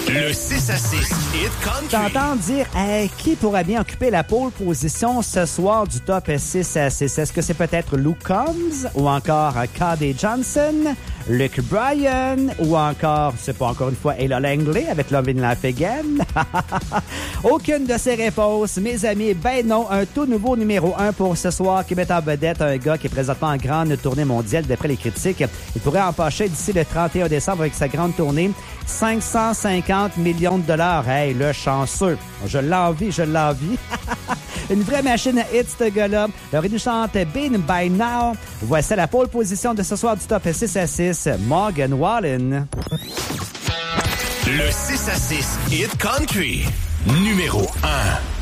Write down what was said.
Le 6 à 6 Hit Country. T'entends dire, qui pourrait bien occuper la pole position ce soir du top 6 à 6? Est-ce que c'est peut-être Luke Combs ou encore Cody Johnson, Luke Bryan ou encore, c'est pas encore une fois, Ella Langley avec Love in Life Again? Aucune de ces réponses, mes amis. Ben non, un tout nouveau numéro 1 pour ce soir qui met en vedette un gars qui est présentement en grande tournée mondiale d'après les critiques. Il pourrait empocher d'ici le 31 décembre avec sa grande tournée 550 millions de dollars. Hey, le chanceux. Je l'envie. Une vraie machine à hits, ce gars-là. Alors, il nous chante Been By Now. Voici la pole position de ce soir du top 6 à 6, Morgan Wallen. Le 6 à 6 Hit Country, numéro 1.